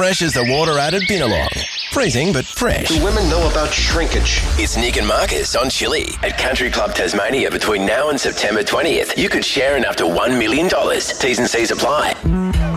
fresh as the water at Binnalong. Freezing but fresh. Do women know about shrinkage? It's Nick and Marcus on Chili at Country Club Tasmania between now and September 20th. You could share in up to $1 million. T's and C's apply.